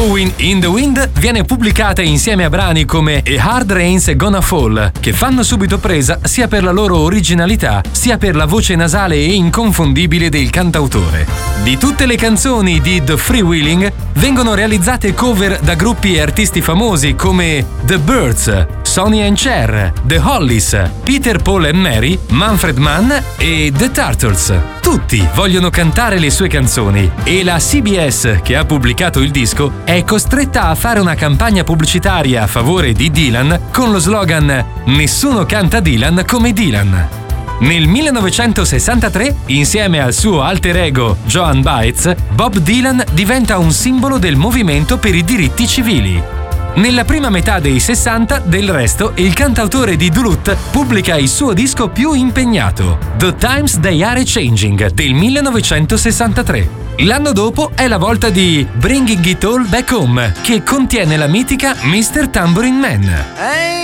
Blowing in the Wind viene pubblicata insieme a brani come A Hard Rain's Gonna Fall, che fanno subito presa sia per la loro originalità, sia per la voce nasale e inconfondibile del cantautore. Di tutte le canzoni di The Freewheeling vengono realizzate cover da gruppi e artisti famosi come The Byrds, Sonny and Cher, The Hollies, Peter, Paul and Mary, Manfred Mann e The Turtles. Tutti vogliono cantare le sue canzoni e la CBS, che ha pubblicato il disco, è costretta a fare una campagna pubblicitaria a favore di Dylan con lo slogan "Nessuno canta Dylan come Dylan". Nel 1963, insieme al suo alter ego Joan Baez, Bob Dylan diventa un simbolo del movimento per i diritti civili. Nella prima metà dei 60, del resto, il cantautore di Duluth pubblica il suo disco più impegnato, The Times They Are Changing, del 1963. L'anno dopo è la volta di Bringing It All Back Home, che contiene la mitica Mr. Tambourine Man.